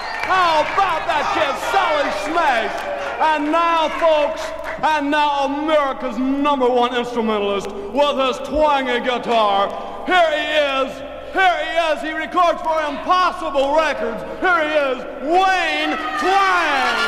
How about that kid, Sally Smash? And now, folks, America's #1 instrumentalist with his twangy guitar. Here he is. He records for Impossible Records. Here he is, Wayne Twang.